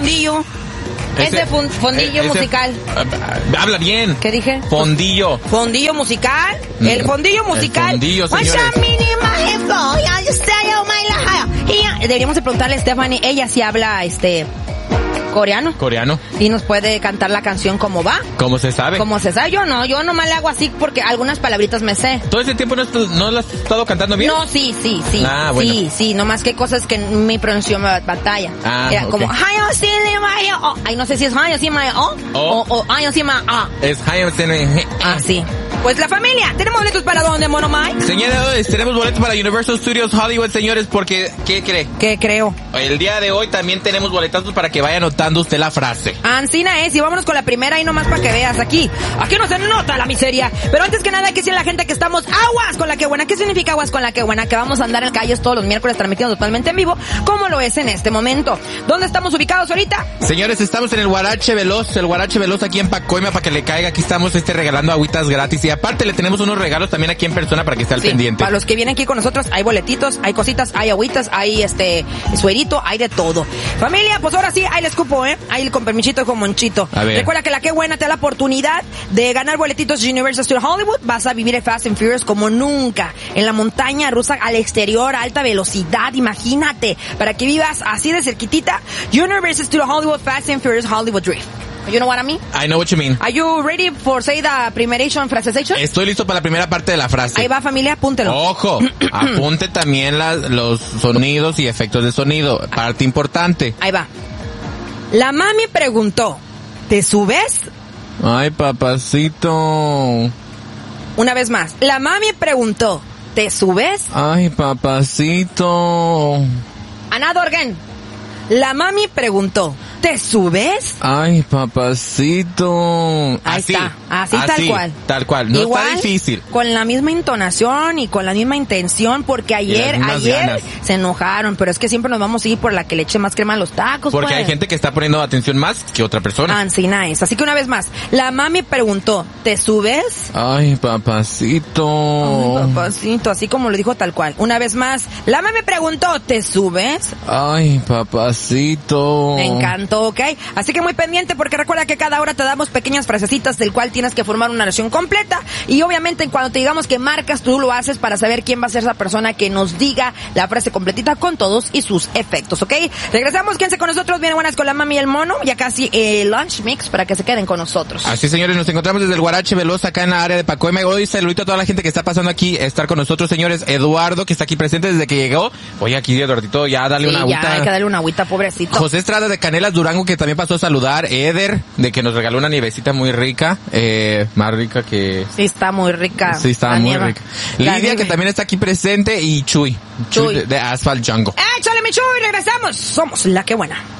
fondillo. Ese fondillo musical. Habla bien. ¿Qué dije? Fondillo. Fondillo musical. El fondillo musical. El fondillo, señores. Deberíamos de preguntarle a Stephanie, ella sí habla coreano. Coreano. Y nos puede cantar la canción como va. ¿Cómo se sabe? Como se sabe, yo nomás le hago así porque algunas palabritas me sé. ¿Todo ese tiempo no lo has estado cantando bien? No, sí. Ah, bueno. Sí, nomás que cosas que mi pronunciación me batalla. Era okay. como, ay, no sé si es es sí. Pues la familia, ¿tenemos boletos para dónde, Mono Mike? Señores, tenemos boletos para Universal Studios Hollywood, señores, porque, ¿qué cree? ¿Qué creo? El día de hoy también tenemos boletazos para que vaya anotando usted la frase. Ancina es, y vámonos con la primera ahí nomás para que veas. Aquí no se nota la miseria. Pero antes que nada hay que decirle a la gente que estamos aguas con la que buena. ¿Qué significa aguas con la que buena? Que vamos a andar en calles todos los miércoles transmitiendo totalmente en vivo, como lo es en este momento. ¿Dónde estamos ubicados ahorita? Señores, estamos en el Guarache Veloz aquí en Pacoima para que le caiga. Aquí estamos regalando agüitas gratis. Y aparte le tenemos unos regalos también aquí en persona para que esté al pendiente. Para los que vienen aquí con nosotros hay boletitos, hay cositas, hay agüitas, hay suerito, hay de todo. Familia, pues ahora sí, ahí les cupo, ahí con permisito con Monchito. A ver. Recuerda que la que buena te da la oportunidad de ganar boletitos de Universal Studios Hollywood. Vas a vivir el Fast and Furious como nunca. En la montaña rusa al exterior, a alta velocidad, imagínate. Para que vivas así de cerquitita. Universal Studios Hollywood Fast and Furious Hollywood Drift. You know what I mean? I know what you mean. Are you ready for say the primeration frasezation? Estoy listo para la primera parte de la frase. Ahí va, familia, apúntelo. Ojo, apunte también los sonidos y efectos de sonido. Parte importante. Ahí va. La mami preguntó, ¿te subes? Ay, papacito. Una vez más. La mami preguntó, ¿te subes? Ay, papacito. Another again. La mami preguntó, ¿te subes? Ay, papacito. Así tal cual. Tal cual. No igual, está difícil. Con la misma entonación y con la misma intención, porque ayer se enojaron, pero es que siempre nos vamos a ir por la que le eche más crema a los tacos. Porque hay gente que está poniendo atención más que otra persona. Nice. Así que una vez más, la mami preguntó, ¿te subes? Ay, papacito. Ay, papacito, así como lo dijo tal cual. Una vez más, la mami preguntó, ¿te subes? Ay, papacito. Me encantó, ¿ok? Así que muy pendiente porque recuerda que cada hora te damos pequeñas frasecitas del cual tienes que formar una oración completa y obviamente cuando te digamos que marcas tú lo haces para saber quién va a ser esa persona que nos diga la frase completita con todos y sus efectos, ¿ok? Regresamos, quédense con nosotros, bien buenas con la mami y el mono, ya casi lunch mix para que se queden con nosotros. Así señores, nos encontramos desde el Guarache Veloz acá en la área de Pacoima. Hoy saludito a toda la gente que está pasando aquí a estar con nosotros, señores. Eduardo, que está aquí presente desde que llegó. Oye, aquí Eduardito, ya dale una agüita. Ya hay que darle una agüita, pobrecito. José Estrada de Canelas Durango, que también pasó a saludar. Eder, de que nos regaló una nievecita muy rica, más rica que... Sí, está muy rica. Sí, está muy rica. Lidia, que también está aquí presente, y Chuy de Asphalt Jungle. ¡Échale, mi Chuy! Regresamos. Somos la que buena.